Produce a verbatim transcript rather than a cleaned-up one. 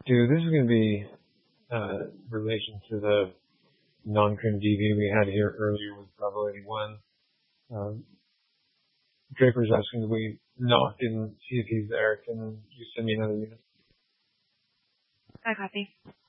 Dude, this is going to be uh, relation to the non-crim D V we had here earlier with Bravo eighty-one. Um, Draper's asking if we knock and see if he's there. Can you send me another unit? I copy.